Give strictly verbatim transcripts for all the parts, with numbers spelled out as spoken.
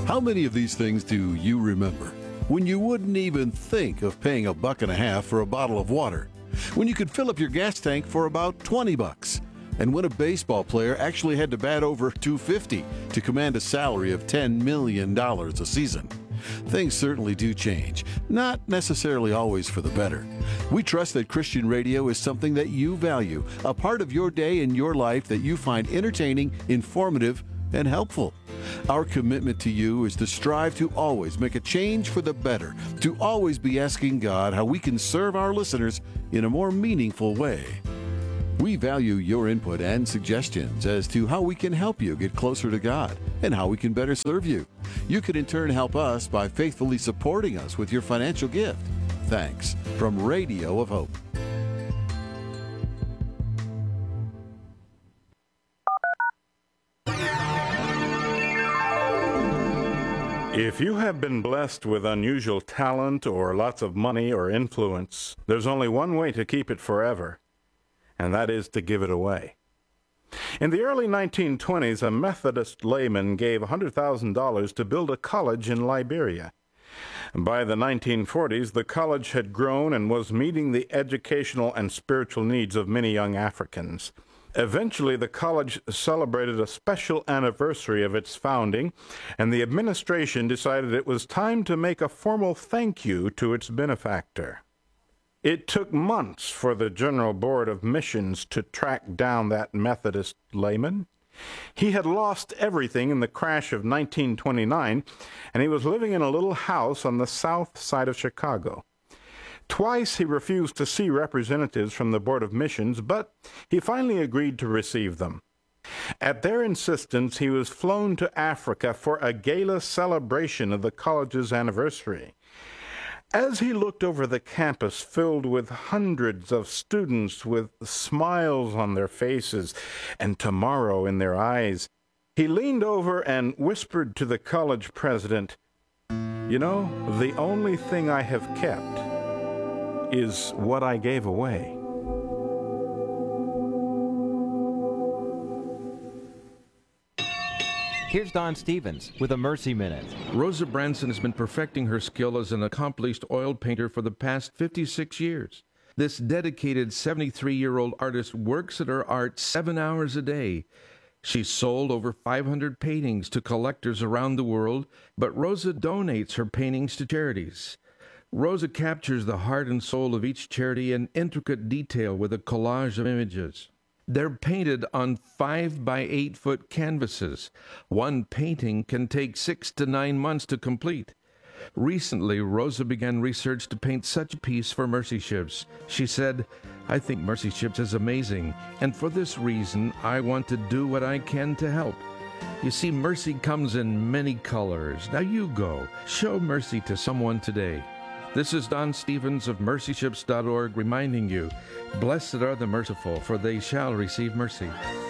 How many of these things do you remember? When you wouldn't even think of paying a buck and a half for a bottle of water. When you could fill up your gas tank for about twenty bucks. And when a baseball player actually had to bat over two fifty to command a salary of ten million dollars a season. Things certainly do change, not necessarily always for the better. We trust that Christian radio is something that you value, a part of your day and your life that you find entertaining, informative, and helpful. Our commitment to you is to strive to always make a change for the better, to always be asking God how we can serve our listeners in a more meaningful way. We value your input and suggestions as to how we can help you get closer to God and how we can better serve you. You can in turn help us by faithfully supporting us with your financial gift. Thanks from Radio of Hope. If you have been blessed with unusual talent or lots of money or influence, there's only one way to keep it forever, and that is to give it away. In the early nineteen twenties, a Methodist layman gave one hundred thousand dollars to build a college in Liberia. By the nineteen forties, the college had grown and was meeting the educational and spiritual needs of many young Africans. Eventually, the college celebrated a special anniversary of its founding, and the administration decided it was time to make a formal thank you to its benefactor. It took months for the General Board of Missions to track down that Methodist layman. He had lost everything in the crash of nineteen twenty-nine, and he was living in a little house on the south side of Chicago. Twice he refused to see representatives from the Board of Missions, but he finally agreed to receive them. At their insistence, he was flown to Africa for a gala celebration of the college's anniversary. As he looked over the campus filled with hundreds of students with smiles on their faces and tomorrow in their eyes, he leaned over and whispered to the college president, "You know, the only thing I have kept is what I gave away." Here's Don Stevens with a Mercy Minute. Rosa Branson has been perfecting her skill as an accomplished oil painter for the past fifty-six years. This dedicated seventy-three-year-old artist works at her art seven hours a day. She's sold over five hundred paintings to collectors around the world, but Rosa donates her paintings to charities. Rosa captures the heart and soul of each charity in intricate detail with a collage of images. They're painted on five by eight foot canvases. One painting can take six to nine months to complete. Recently, Rosa began research to paint such a piece for Mercy Ships. She said, "I think Mercy Ships is amazing, and for this reason, I want to do what I can to help." You see, mercy comes in many colors. Now you go. Show mercy to someone today. This is Don Stevens of mercy ships dot org reminding you, blessed are the merciful, for they shall receive mercy.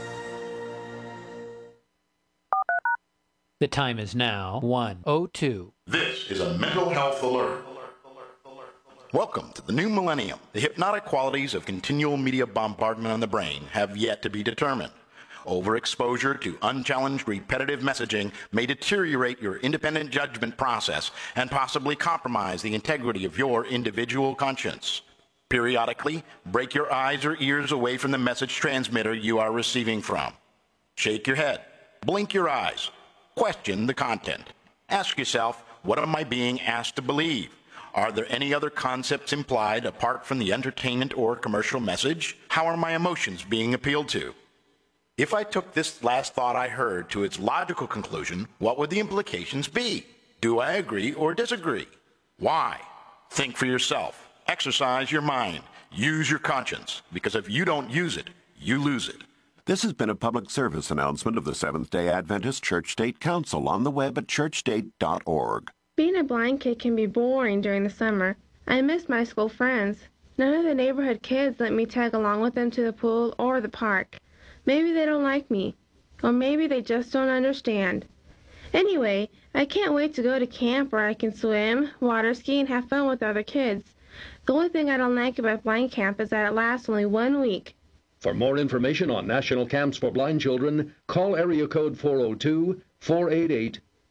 The time is now one oh two. This is a mental health alert. Welcome to the new millennium. The hypnotic qualities of continual media bombardment on the brain have yet to be determined. Overexposure to unchallenged repetitive messaging may deteriorate your independent judgment process and possibly compromise the integrity of your individual conscience. Periodically, break your eyes or ears away from the message transmitter you are receiving from. Shake your head. Blink your eyes. Question the content. Ask yourself, what am I being asked to believe? Are there any other concepts implied apart from the entertainment or commercial message? How are my emotions being appealed to? If I took this last thought I heard to its logical conclusion, what would the implications be? Do I agree or disagree? Why? Think for yourself. Exercise your mind. Use your conscience, because if you don't use it, you lose it. This has been a public service announcement of the Seventh-day Adventist Church State Council on the web at church state dot org. Being a blind kid can be boring during the summer. I miss my school friends. None of the neighborhood kids let me tag along with them to the pool or the park. Maybe they don't like me, or maybe they just don't understand. Anyway, I can't wait to go to camp where I can swim, water ski, and have fun with other kids. The only thing I don't like about blind camp is that it lasts only one week. For more information on national camps for blind children, call area code four oh two, four eight eight,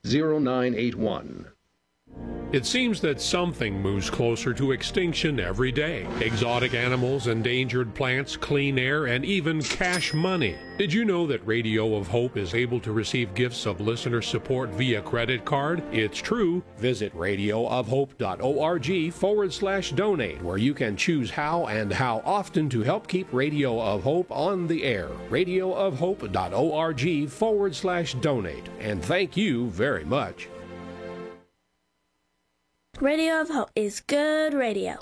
zero nine eight one. It seems that something moves closer to extinction every day. Exotic animals, endangered plants, clean air, and even cash money. Did you know that Radio of Hope is able to receive gifts of listener support via credit card? It's true. Visit radio of hope dot org forward slash donate, where you can choose how and how often to help keep Radio of Hope on the air. radio of hope dot org forward slash donate. And thank you very much. Radio of Hope is good radio.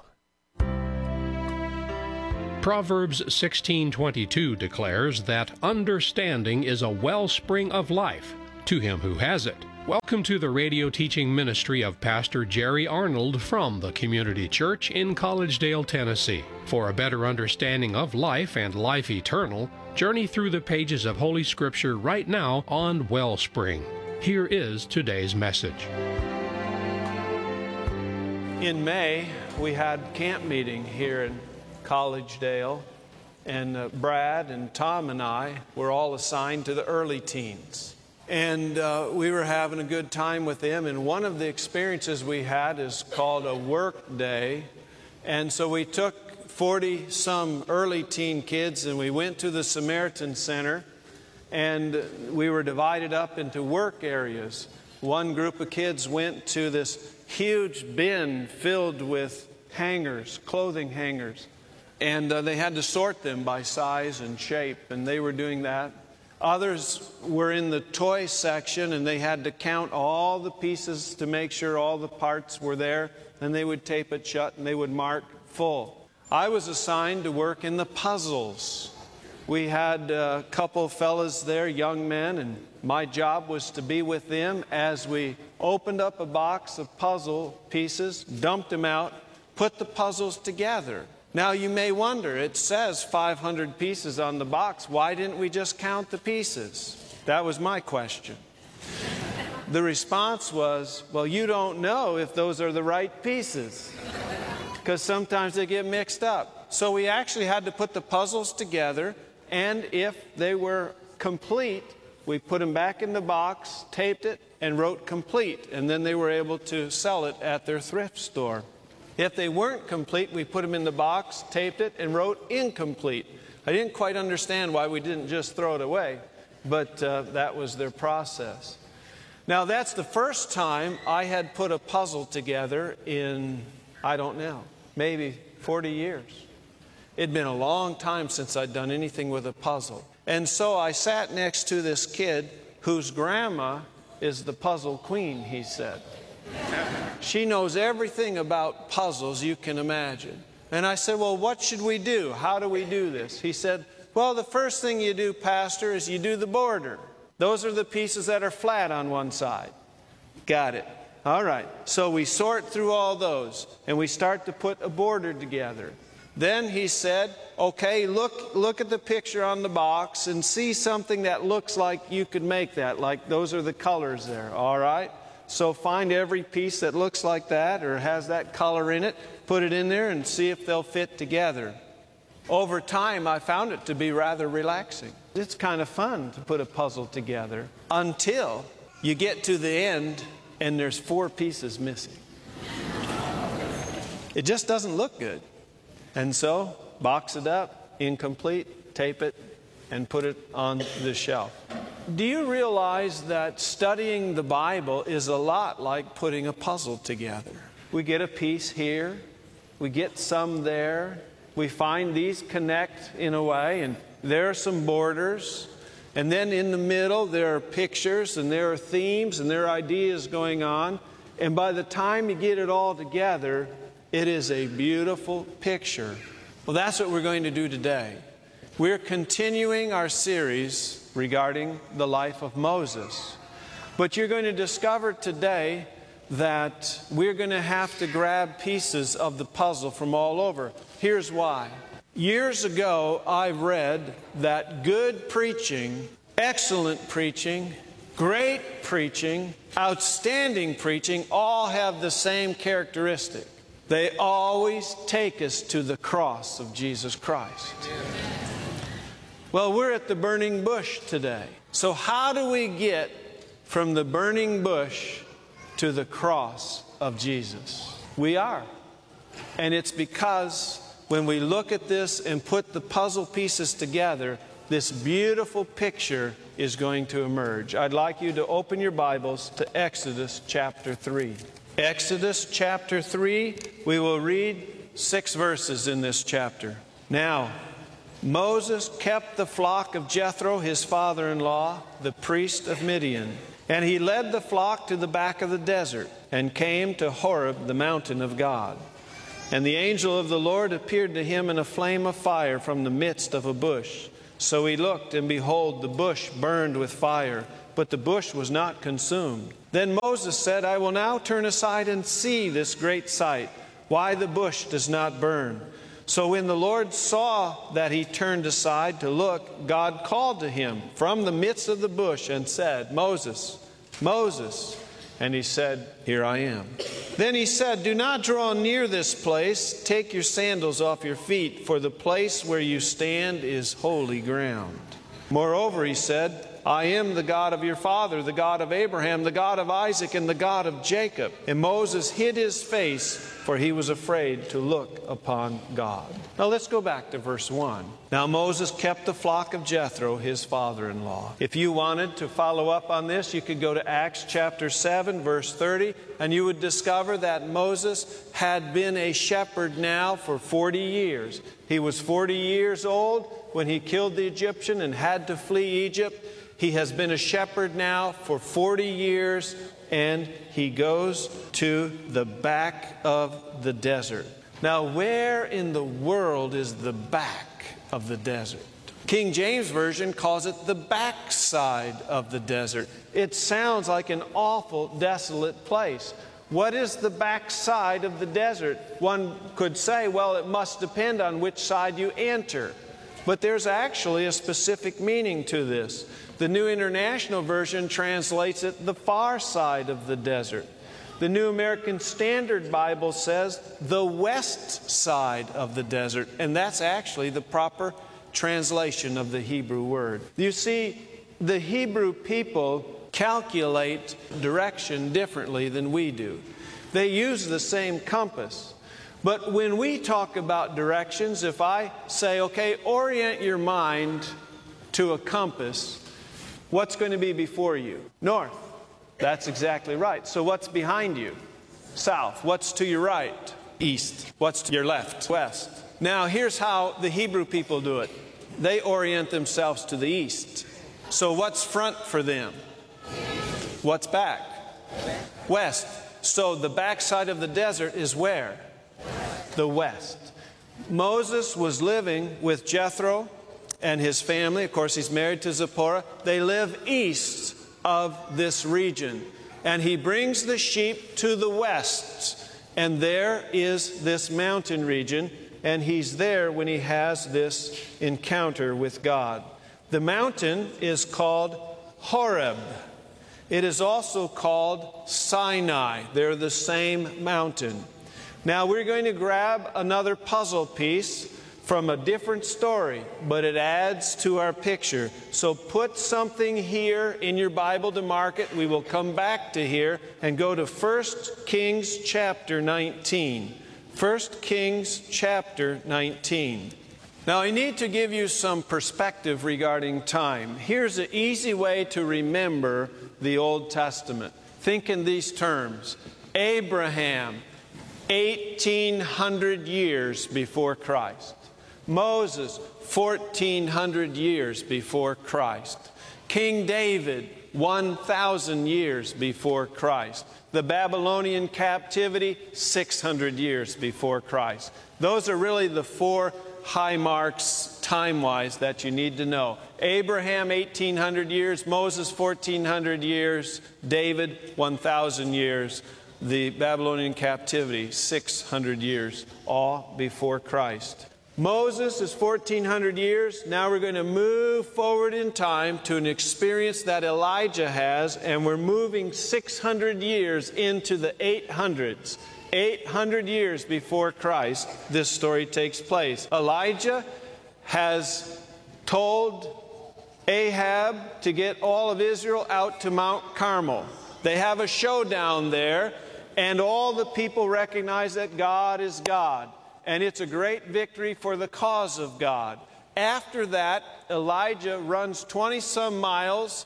Proverbs sixteen twenty-two declares that understanding is a wellspring of life to him who has it. Welcome to the radio teaching ministry of Pastor Jerry Arnold from the Community Church in Collegedale, Tennessee. For a better understanding of life and life eternal, journey through the pages of Holy Scripture right now on Wellspring. Here is today's message. In May, we had camp meeting here in Collegedale, and uh, Brad and Tom and I were all assigned to the early teens. And uh, we were having a good time with them, and one of the experiences we had is called a work day. And so we took forty-some early teen kids, and we went to the Samaritan Center, and we were divided up into work areas. One group of kids went to this huge bin filled with hangers, clothing hangers. And uh, they had to sort them by size and shape, and they were doing that. Others were in the toy section, and they had to count all the pieces to make sure all the parts were there, and they would tape it shut, and they would mark full. I was assigned to work in the puzzles. We had a couple fellas there, young men, and my job was to be with them as we opened up a box of puzzle pieces, dumped them out, put the puzzles together. Now you may wonder, it says five hundred pieces on the box. Why didn't we just count the pieces? That was my question. The response was, well, you don't know if those are the right pieces, because sometimes they get mixed up. So we actually had to put the puzzles together, and if they were complete, we put them back in the box, taped it, and wrote complete. And then they were able to sell it at their thrift store. If they weren't complete, we put them in the box, taped it, and wrote incomplete. I didn't quite understand why we didn't just throw it away, but uh, that was their process. Now, that's the first time I had put a puzzle together in, I don't know, maybe forty years. It'd been a long time since I'd done anything with a puzzle. And so I sat next to this kid whose grandma is the puzzle queen, he said. She knows everything about puzzles you can imagine. And I said, well, what should we do? How do we do this? He said, well, the first thing you do, Pastor, is you do the border. Those are the pieces that are flat on one side. Got it. All right. So we sort through all those, and we start to put a border together. Then he said, okay, look, look at the picture on the box and see something that looks like you could make that, like those are the colors there, all right? So find every piece that looks like that or has that color in it, put it in there and see if they'll fit together. Over time, I found it to be rather relaxing. It's kind of fun to put a puzzle together until you get to the end and there's four pieces missing. It just doesn't look good. And so, box it up, incomplete, tape it, and put it on the shelf. Do you realize that studying the Bible is a lot like putting a puzzle together? We get a piece here, we get some there, we find these connect in a way, and there are some borders, and then in the middle there are pictures, and there are themes, and there are ideas going on, and by the time you get it all together, it is a beautiful picture. Well, that's what we're going to do today. We're continuing our series regarding the life of Moses. But you're going to discover today that we're going to have to grab pieces of the puzzle from all over. Here's why. Years ago, I read that good preaching, excellent preaching, great preaching, outstanding preaching all have the same characteristic. They always take us to the cross of Jesus Christ. Well, we're at the burning bush today. So how do we get from the burning bush to the cross of Jesus? We are. And it's because when we look at this and put the puzzle pieces together, this beautiful picture is going to emerge. I'd like you to open your Bibles to Exodus chapter three. Exodus chapter three, we will read six verses in this chapter. Now, Moses kept the flock of Jethro, his father-in-law, the priest of Midian. And he led the flock to the back of the desert and came to Horeb, the mountain of God. And the angel of the Lord appeared to him in a flame of fire from the midst of a bush. So he looked, and behold, the bush burned with fire, but the bush was not consumed. Then Moses said, I will now turn aside and see this great sight, why the bush does not burn. So when the Lord saw that he turned aside to look, God called to him from the midst of the bush and said, Moses, Moses. And he said, Here I am. Then he said, Do not draw near this place. Take your sandals off your feet, for the place where you stand is holy ground. Moreover, he said, I am the God of your father, the God of Abraham, the God of Isaac, and the God of Jacob. And Moses hid his face, for he was afraid to look upon God. Now let's go back to verse one. Now Moses kept the flock of Jethro, his father-in-law. If you wanted to follow up on this, you could go to Acts chapter seven, verse thirty, and you would discover that Moses had been a shepherd now for forty years. He was forty years old when he killed the Egyptian and had to flee Egypt. He has been a shepherd now for forty years, and he goes to the back of the desert. Now, where in the world is the back of the desert? King James Version calls it the backside of the desert. It sounds like an awful, desolate place. What is the backside of the desert? One could say, well, it must depend on which side you enter. But there's actually a specific meaning to this. The New International Version translates it the far side of the desert. The New American Standard Bible says the west side of the desert, and that's actually the proper translation of the Hebrew word. You see, the Hebrew people calculate direction differently than we do. They use the same compass. But when we talk about directions, if I say, okay, orient your mind to a compass, what's going to be before you? North. That's exactly right. So what's behind you? South. What's to your right? East. What's to your left? West. Now here's how the Hebrew people do it. They orient themselves to the east. So what's front for them? What's back? West. So the backside of the desert is where? The west. Moses was living with Jethro and his family. Of course, he's married to Zipporah. They live east of this region. And he brings the sheep to the west. And there is this mountain region. And he's there when he has this encounter with God. The mountain is called Horeb. It is also called Sinai. They're the same mountain. Now we're going to grab another puzzle piece from a different story, but it adds to our picture. So put something here in your Bible to mark it. We will come back to here and go to First Kings chapter nineteen. First Kings chapter nineteen. Now I need to give you some perspective regarding time. Here's an easy way to remember the Old Testament. Think in these terms. Abraham, eighteen hundred years before Christ. Moses, fourteen hundred years before Christ. King David, one thousand years before Christ. The Babylonian captivity, six hundred years before Christ. Those are really the four high marks time-wise that you need to know. Abraham, eighteen hundred years. Moses, fourteen hundred years. David, one thousand years. The Babylonian captivity, six hundred years, all before Christ. Moses is fourteen hundred years. Now we're going to move forward in time to an experience that Elijah has, and we're moving six hundred years into the eight hundreds. eight hundred years before Christ, this story takes place. Elijah has told Ahab to get all of Israel out to Mount Carmel. They have a showdown there, and all the people recognize that God is God. And it's a great victory for the cause of God. After that, Elijah runs twenty-some miles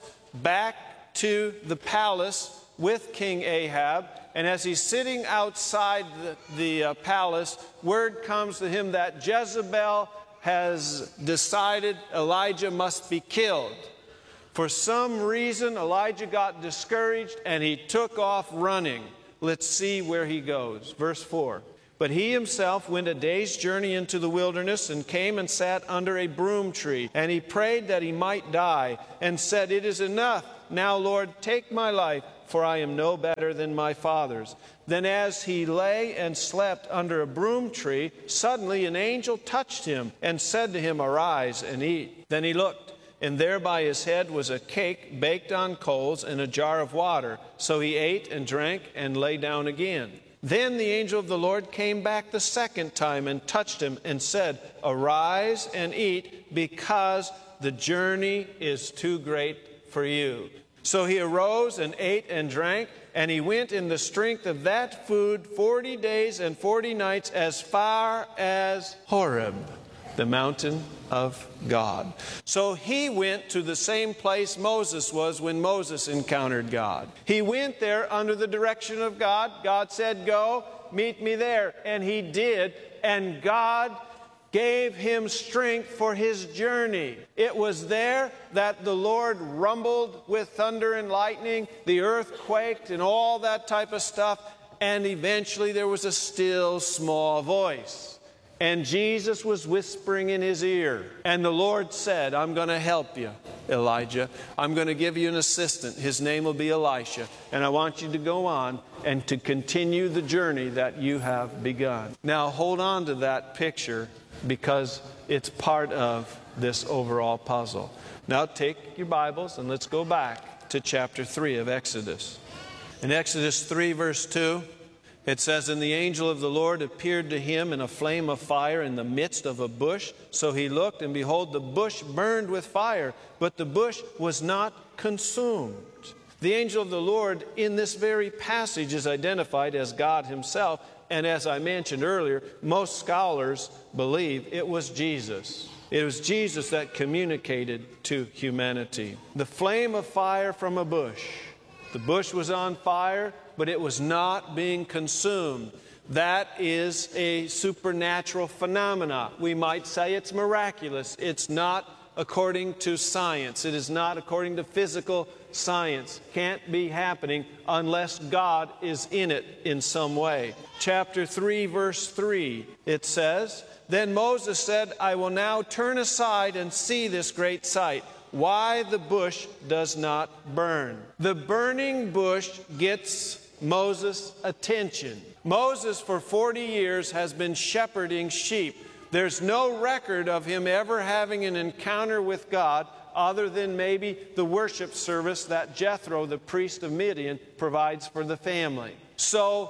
back to the palace with King Ahab. And as he's sitting outside the, the uh, palace, word comes to him that Jezebel has decided Elijah must be killed. For some reason, Elijah got discouraged and he took off running. Let's see where he goes. Verse four. But he himself went a day's journey into the wilderness and came and sat under a broom tree. And he prayed that he might die and said, "It is enough. Now, Lord, take my life, for I am no better than my fathers." Then as he lay and slept under a broom tree, suddenly an angel touched him and said to him, "Arise and eat." Then he looked, and there by his head was a cake baked on coals and a jar of water. So he ate and drank and lay down again. Then the angel of the Lord came back the second time and touched him and said, "Arise and eat, because the journey is too great for you." So he arose and ate and drank, and he went in the strength of that food forty days and forty nights as far as Horeb, the mountain of God. So he went to the same place Moses was when Moses encountered God. He went there under the direction of God. God said, "Go, meet me there." And he did. And God gave him strength for his journey. It was there that the Lord rumbled with thunder and lightning, the earth quaked and all that type of stuff. And eventually there was a still small voice. And Jesus was whispering in his ear. And the Lord said, "I'm going to help you, Elijah. I'm going to give you an assistant. His name will be Elisha. And I want you to go on and to continue the journey that you have begun." Now hold on to that picture, because it's part of this overall puzzle. Now take your Bibles and let's go back to chapter three of Exodus. In Exodus three, verse two, it says, "And the angel of the Lord appeared to him in a flame of fire in the midst of a bush. So he looked, and behold, the bush burned with fire, but the bush was not consumed." The angel of the Lord in this very passage is identified as God himself. And as I mentioned earlier, most scholars believe it was Jesus. It was Jesus that communicated to humanity. The flame of fire from a bush. The bush was on fire, but it was not being consumed. That is a supernatural phenomena. We might say it's miraculous. It's not according to science. It is not according to physical science. Can't be happening unless God is in it in some way. Chapter three, verse three, it says, "Then Moses said, I will now turn aside and see this great sight, why the bush does not burn." The burning bush gets Moses' attention. Moses for forty years has been shepherding sheep. There's no record of him ever having an encounter with God other than maybe the worship service that Jethro, the priest of Midian, provides for the family. So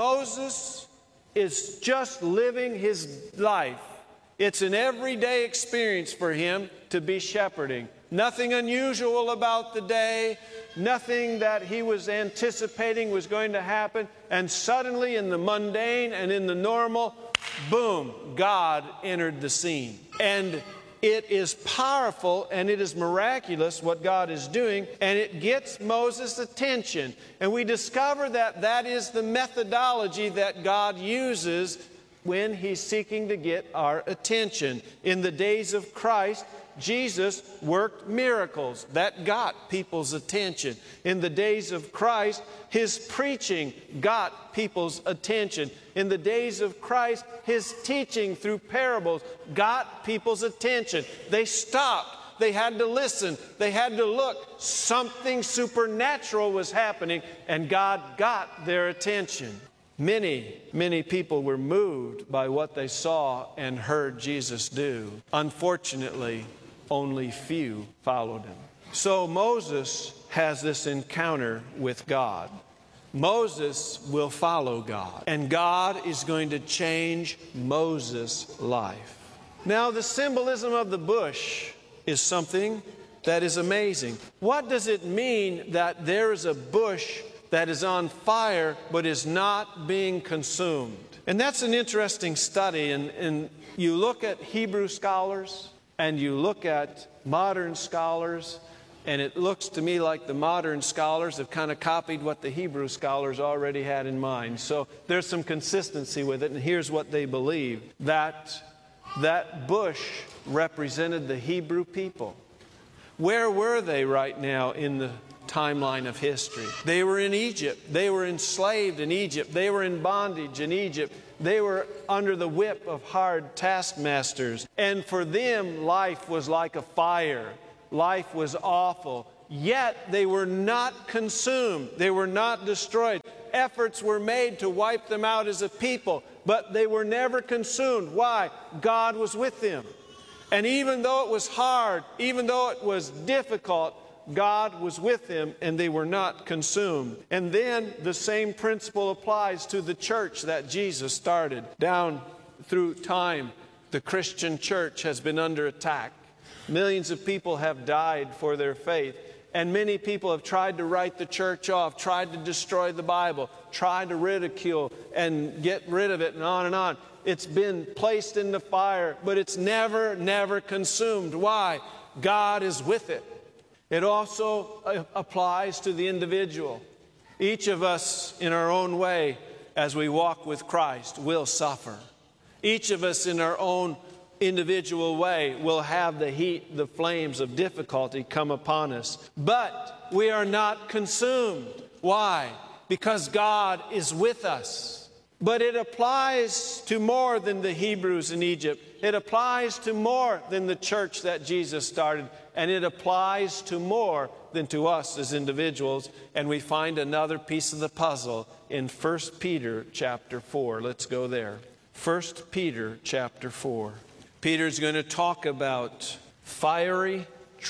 Moses is just living his life. It's an everyday experience for him to be shepherding. Nothing unusual about the day, nothing that he was anticipating was going to happen. And suddenly in the mundane and in the normal, boom, God entered the scene. And it is powerful and it is miraculous what God is doing, and it gets Moses' attention. And we discover that that is the methodology that God uses when he's seeking to get our attention. In the days of Christ, Jesus worked miracles that got people's attention. In the days of Christ, his preaching got people's attention. In the days of Christ, his teaching through parables got people's attention. They stopped. They had to listen. They had to look. Something supernatural was happening, and God got their attention. Many, many people were moved by what they saw and heard Jesus do. Unfortunately, only few followed him. So Moses has this encounter with God. Moses will follow God, and God is going to change Moses' life. Now, the symbolism of the bush is something that is amazing. What does it mean that there is a bush that is on fire but is not being consumed? And that's an interesting study. And, and you look at Hebrew scholars and you look at modern scholars, and it looks to me like the modern scholars have kind of copied what the Hebrew scholars already had in mind. So there's some consistency with it, and here's what they believe: that that bush represented the Hebrew people. Where were they right now in the timeline of history? They were in Egypt. They were enslaved in Egypt. They were in bondage in Egypt. They were under the whip of hard taskmasters. And for them, life was like a fire. Life was awful. Yet they were not consumed. They were not destroyed. Efforts were made to wipe them out as a people, but they were never consumed. Why? God was with them. And even though it was hard, even though it was difficult, God was with them, and they were not consumed. And then the same principle applies to the church that Jesus started. Down through time, the Christian church has been under attack. Millions of people have died for their faith. And many people have tried to write the church off, tried to destroy the Bible, tried to ridicule and get rid of it, and on and on. It's been placed in the fire, but it's never, never consumed. Why? God is with it. It also applies to the individual. Each of us, in our own way, as we walk with Christ, will suffer. Each of us, in our own individual way, will have the heat, the flames of difficulty come upon us. But we are not consumed. Why? Because God is with us. But it applies to more than the Hebrews in Egypt. It applies to more than the church that Jesus started. And it applies to more than to us as individuals. And we find another piece of the puzzle in First Peter chapter four. Let's go there. First Peter chapter four. Peter's going to talk about fiery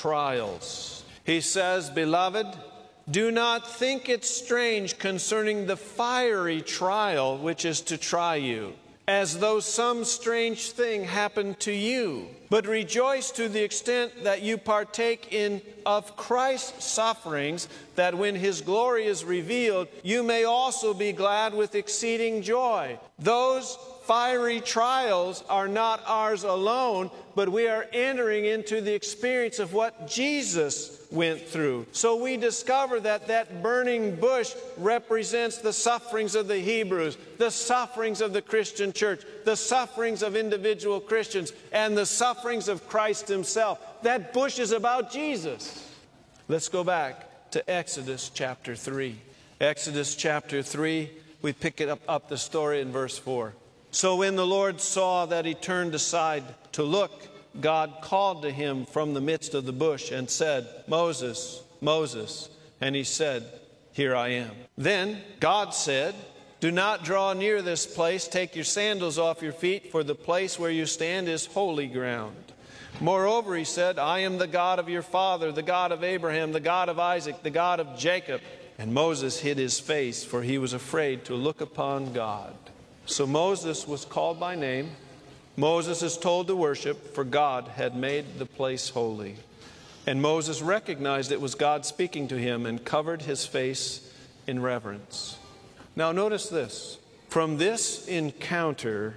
trials. He says, "Beloved, do not think it strange concerning the fiery trial which is to try you, as though some strange thing happened to you. But rejoice to the extent that you partake in of Christ's sufferings, that when his glory is revealed, you may also be glad with exceeding joy." Those fiery trials are not ours alone, but we are entering into the experience of what Jesus went through. So we discover that that burning bush represents the sufferings of the Hebrews, the sufferings of the Christian church, the sufferings of individual Christians, and the sufferings of Christ himself. That bush is about Jesus. Let's go back to Exodus chapter three. Exodus chapter three, we pick it up, up the story in verse four. "So when the Lord saw that he turned aside to look, God called to him from the midst of the bush and said, 'Moses, Moses.' And he said, 'Here I am.' Then God said, 'Do not draw near this place. Take your sandals off your feet, for the place where you stand is holy ground.' Moreover, he said, 'I am the God of your father, the God of Abraham, the God of Isaac, the God of Jacob.' And Moses hid his face, for he was afraid to look upon God." So Moses was called by name. Moses is told to worship, for God had made the place holy. And Moses recognized it was God speaking to him and covered his face in reverence. Now notice this. From this encounter,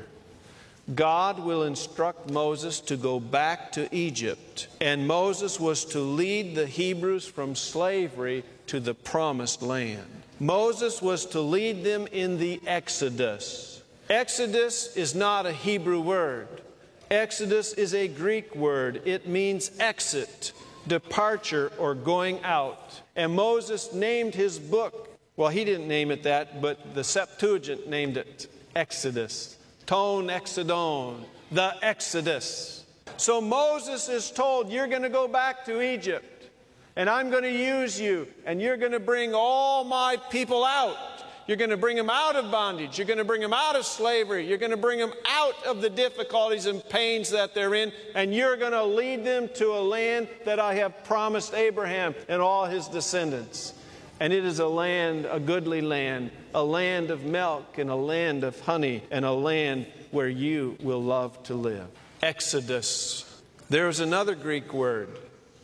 God will instruct Moses to go back to Egypt. And Moses was to lead the Hebrews from slavery to the promised land. Moses was to lead them in the Exodus. Exodus is not a Hebrew word. Exodus is a Greek word. It means exit, departure, or going out. And Moses named his book, well, he didn't name it that, but the Septuagint named it Exodus. Ton Exodon, the Exodus. So Moses is told, you're going to go back to Egypt, and I'm going to use you, and you're going to bring all my people out. You're going to bring them out of bondage. You're going to bring them out of slavery. You're going to bring them out of the difficulties and pains that they're in. And you're going to lead them to a land that I have promised Abraham and all his descendants. And it is a land, a goodly land, a land of milk and a land of honey, and a land where you will love to live. Exodus. There's another Greek word.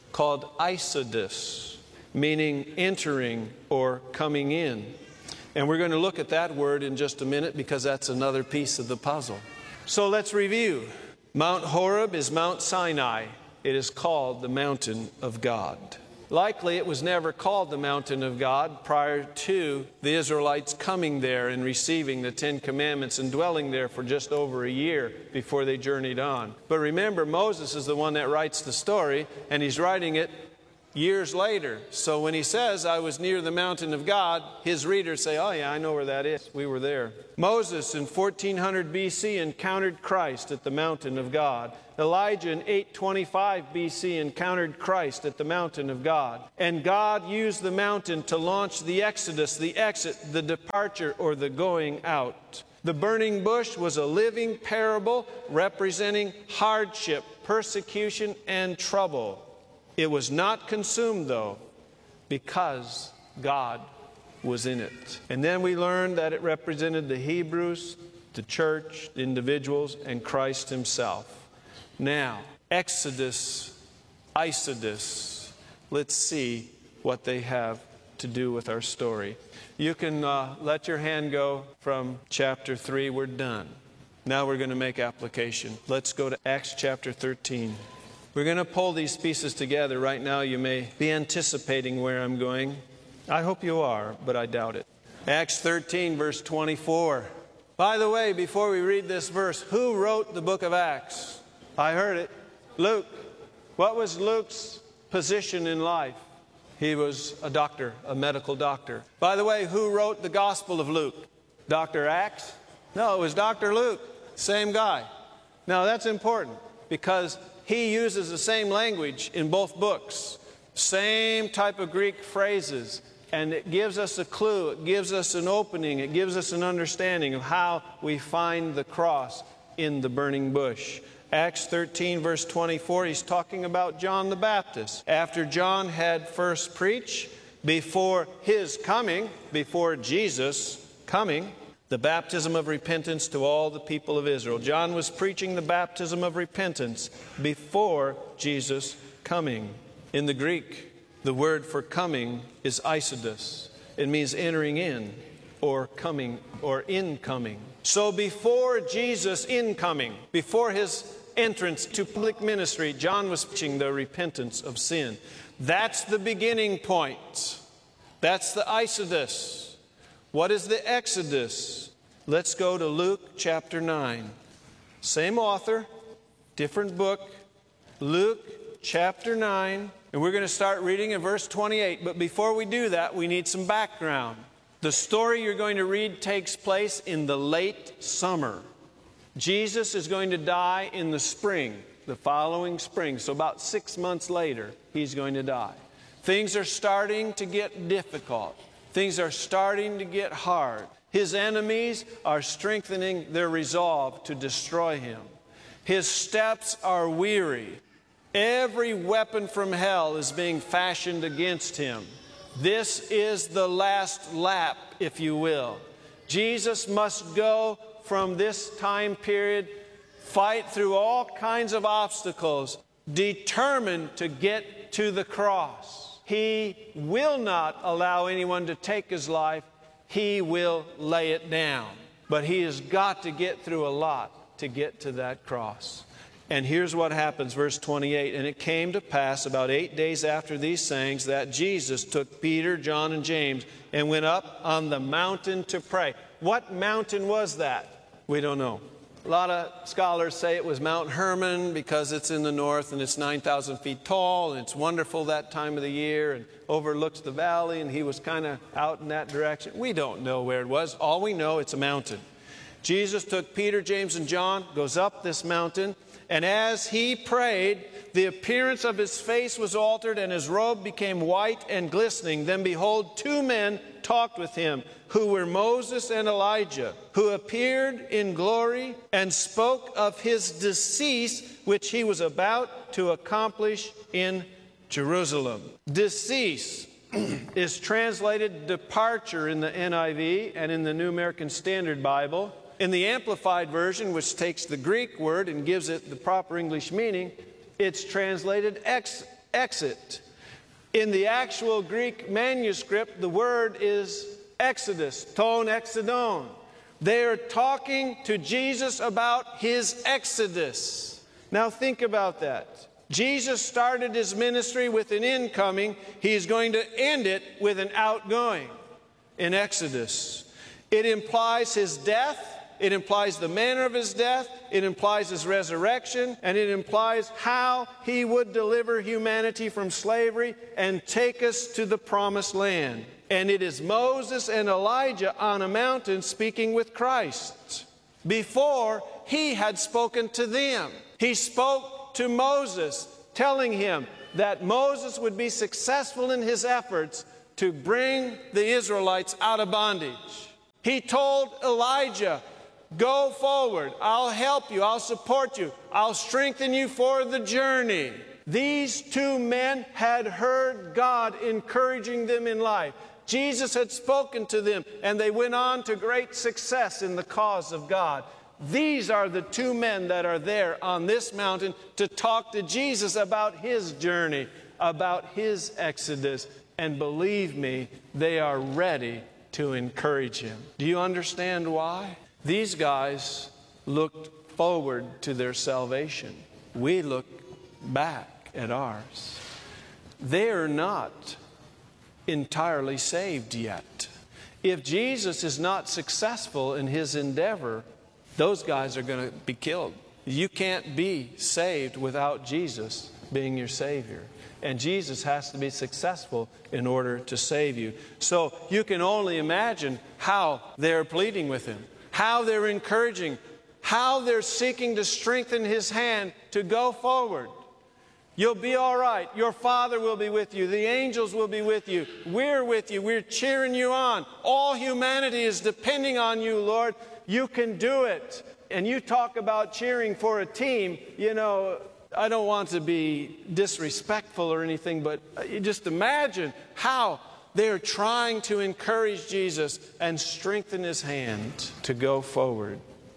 called Eisegesis, meaning entering or coming in. And we're going to look at that word in just a minute because that's another piece of the puzzle. So let's review. Mount Horeb is Mount Sinai. It is called the mountain of God. Likely it was never called the mountain of God prior to the Israelites coming there and receiving the Ten Commandments and dwelling there for just over a year before they journeyed on. But remember, Moses is the one that writes the story, and he's writing it years later. So when he says, I was near the mountain of God, his readers say, oh yeah, I know where that is. We were there. Moses in fourteen hundred B C encountered Christ at the mountain of God. Elijah in eight twenty-five B C encountered Christ at the mountain of God. And God used the mountain to launch the exodus, the exit, the departure, or the going out. The burning bush was a living parable representing hardship, persecution, and trouble. It was not consumed, though, because God was in it. And then we learned that it represented the Hebrews, the church, the individuals, and Christ himself. Now, Exodus, Eisegesis. Let's see what they have to do with our story. You can uh, let your hand go from chapter three. We're done. Now we're going to make application. Let's go to Acts chapter thirteen. We're going to pull these pieces together. Right now you may be anticipating where I'm going. I hope you are, but I doubt it. Acts thirteen, verse twenty-four. By the way, before we read this verse, who wrote the book of Acts? I heard it. Luke. What was Luke's position in life? He was a doctor, a medical doctor. By the way, who wrote the Gospel of Luke? Doctor Acts? No, it was Doctor Luke. Same guy. Now that's important because he uses the same language in both books. Same type of Greek phrases. And it gives us a clue. It gives us an opening. It gives us an understanding of how we find the cross in the burning bush. Acts thirteen, verse twenty-four, he's talking about John the Baptist. After John had first preached, before his coming, before Jesus' coming, the baptism of repentance to all the people of Israel. John was preaching the baptism of repentance before Jesus' coming. In the Greek, the word for coming is eisegesis. It means entering in, or coming, or incoming. So before Jesus' incoming, before his entrance to public ministry, John was preaching the repentance of sin. That's the beginning point. That's the eisegesis. What is the exodus? Let's go to Luke chapter nine. Same author, different book. Luke chapter nine. And we're going to start reading in verse twenty-eight. But before we do that, we need some background. The story you're going to read takes place in the late summer. Jesus is going to die in the spring, the following spring. So about six months later, he's going to die. Things are starting to get difficult. Things are starting to get hard. His enemies are strengthening their resolve to destroy him. His steps are weary. Every weapon from hell is being fashioned against him. This is the last lap, if you will. Jesus must go from this time period, fight through all kinds of obstacles, determined to get to the cross. He will not allow anyone to take his life. He will lay it down. But he has got to get through a lot to get to that cross. And here's what happens, verse twenty-eight. And it came to pass about eight days after these sayings that Jesus took Peter, John, and James and went up on the mountain to pray. What mountain was that? We don't know. A lot of scholars say it was Mount Hermon because it's in the north and it's nine thousand feet tall and it's wonderful that time of the year and overlooks the valley, and he was kind of out in that direction. We don't know where it was. All we know, it's a mountain. Jesus took Peter, James, and John, goes up this mountain, and as he prayed, the appearance of his face was altered and his robe became white and glistening. Then behold, two men talked with him, who were Moses and Elijah, who appeared in glory and spoke of his decease, which he was about to accomplish in Jerusalem. Decease is translated departure in the N I V and in the New American Standard Bible. In the Amplified Version, which takes the Greek word and gives it the proper English meaning, it's translated ex- exit. In the actual Greek manuscript, the word is Exodus, ton exodon. They are talking to Jesus about his exodus. Now think about that. Jesus started his ministry with an incoming. He's going to end it with an outgoing in Exodus. It implies his death. It implies the manner of his death. It implies his resurrection. And it implies how he would deliver humanity from slavery and take us to the promised land. And it is Moses and Elijah on a mountain speaking with Christ before he had spoken to them. He spoke to Moses, telling him that Moses would be successful in his efforts to bring the Israelites out of bondage. He told Elijah, go forward. I'll help you. I'll support you. I'll strengthen you for the journey. These two men had heard God encouraging them in life. Jesus had spoken to them, and they went on to great success in the cause of God. These are the two men that are there on this mountain to talk to Jesus about his journey, about his exodus. And believe me, they are ready to encourage him. Do you understand why? These guys looked forward to their salvation. We look back at ours. They are not entirely saved yet. If Jesus is not successful in his endeavor, those guys are going to be killed. You can't be saved without Jesus being your Savior. And Jesus has to be successful in order to save you. So you can only imagine how they're pleading with him, how they're encouraging, how they're seeking to strengthen his hand to go forward. You'll be all right. Your Father will be with you. The angels will be with you. We're with you. We're cheering you on. All humanity is depending on you, Lord. You can do it. And you talk about cheering for a team. You know, I don't want to be disrespectful or anything, but you just imagine how they're trying to encourage Jesus and strengthen his hand to go forward.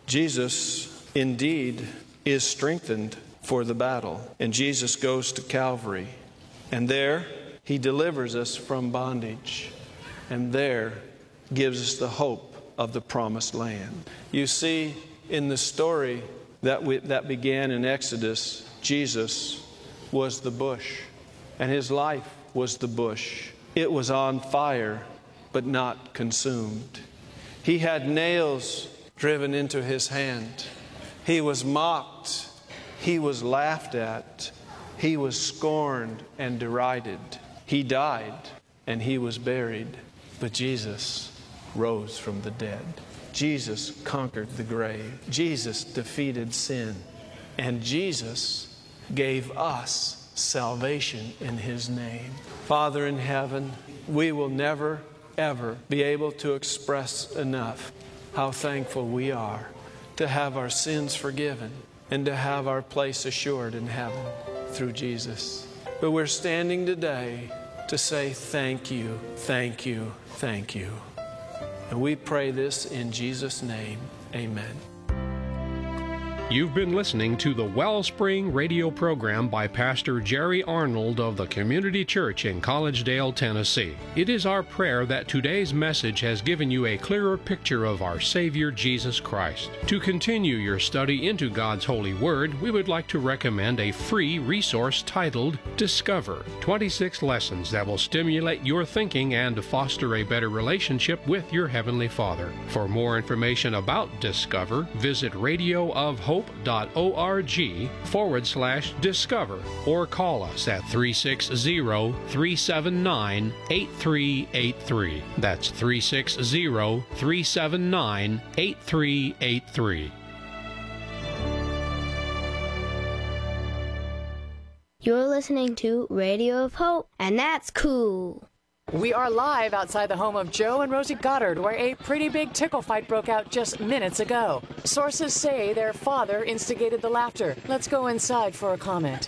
Jesus, indeed, is strengthened for the battle. And Jesus goes to Calvary. And there, he delivers us from bondage. And there, gives us the hope of the promised land. You see, in the story that we, that began in Exodus, Jesus was the bush, and his life was the bush. It was on fire, but not consumed. He had nails driven into his hand. He was mocked. He was laughed at. He was scorned and derided. He died, and he was buried. But Jesus rose from the dead. Jesus conquered the grave. Jesus defeated sin. And Jesus gave us salvation in his name. Father in heaven, we will never, ever be able to express enough how thankful we are to have our sins forgiven and to have our place assured in heaven through Jesus. But we're standing today to say thank you, thank you, thank you. And we pray this in Jesus' name. Amen. You've been listening to the Wellspring radio program by Pastor Jerry Arnold of the Community Church in Collegedale, Tennessee. It is our prayer that today's message has given you a clearer picture of our Savior Jesus Christ. To continue your study into God's holy word, we would like to recommend a free resource titled Discover, twenty-six lessons that will stimulate your thinking and foster a better relationship with your Heavenly Father. For more information about Discover, visit Radio of Hope. Dot org forward slash discover or call us at three six zero, three seven nine, eight three eight three. That's three six zero, three seven nine, eight three eight three. You're listening to Radio of Hope, and that's cool. We are live outside the home of Joe and Rosie Goddard, where a pretty big tickle fight broke out just minutes ago. Sources say their father instigated the laughter. Let's go inside for a comment.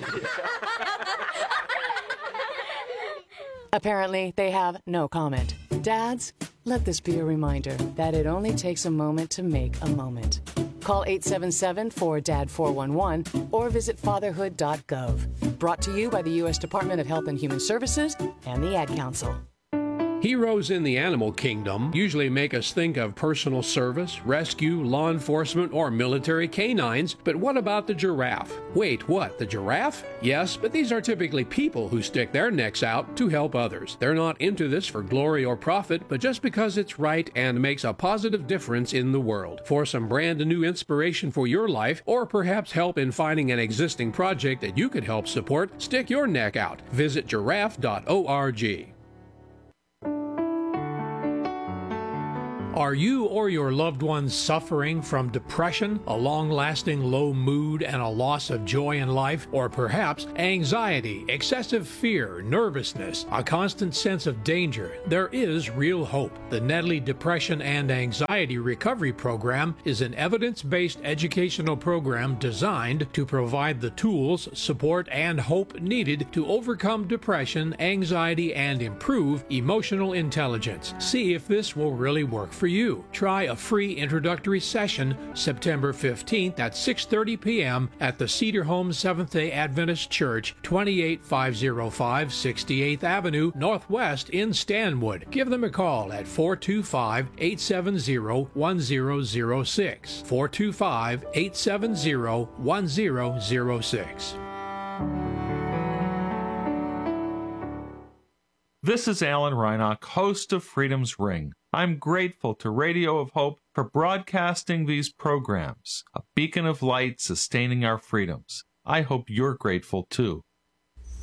Apparently, they have no comment. Dads, let this be a reminder that it only takes a moment to make a moment. Call eight seven seven, four D A D, four one one or visit fatherhood dot gov. Brought to you by the U S Department of Health and Human Services and the Ad Council. Heroes in the animal kingdom usually make us think of personal service, rescue, law enforcement, or military canines, but what about the giraffe? Wait, what, the giraffe? Yes, but these are typically people who stick their necks out to help others. They're not into this for glory or profit, but just because it's right and makes a positive difference in the world. For some brand new inspiration for your life, or perhaps help in finding an existing project that you could help support, stick your neck out. Visit giraffe dot org. Are you or your loved ones suffering from depression, a long-lasting low mood, and a loss of joy in life? Or perhaps anxiety, excessive fear, nervousness, a constant sense of danger? There is real hope. The Nedley Depression and Anxiety Recovery Program is an evidence-based educational program designed to provide the tools, support, and hope needed to overcome depression, anxiety, and improve emotional intelligence. See if this will really work for you. Try a free introductory session September fifteenth at six thirty p.m. at the Cedar Home Seventh-day Adventist Church, twenty-eight five oh five sixty-eighth Avenue Northwest in Stanwood. Give them a call at four two five, eight seven zero, one zero zero six. four two five, eight seven zero, one zero zero six. This is Alan Reinach, host of Freedom's Ring. I'm grateful to Radio of Hope for broadcasting these programs, a beacon of light sustaining our freedoms. I hope you're grateful too.